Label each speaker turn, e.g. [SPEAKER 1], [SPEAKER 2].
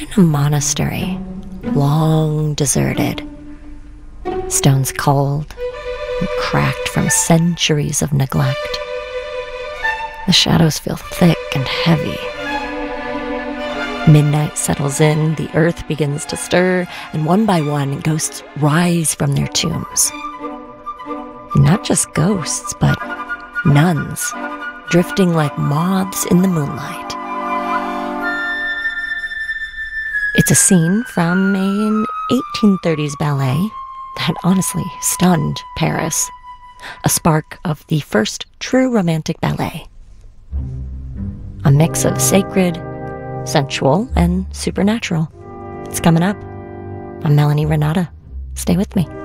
[SPEAKER 1] a monastery, long deserted. Stones cold and cracked from centuries of neglect. The shadows feel thick and heavy. Midnight settles in, the earth begins to stir, and one by one, ghosts rise from their tombs. And not just ghosts, but nuns, drifting like moths in the moonlight. It's a scene from an 1830s ballet that honestly stunned Paris. A spark of the first true romantic ballet. A mix of sacred, sensual, and supernatural. It's coming up. I'm Melanie Renata. Stay with me.